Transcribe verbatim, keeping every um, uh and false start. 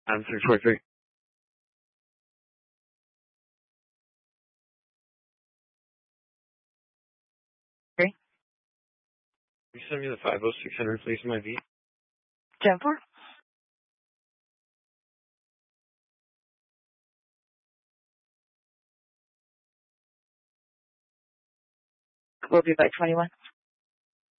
I'm six four three. Okay. Can you send me the five oh six hundred, please, my V? ten four. We'll be by twenty-one.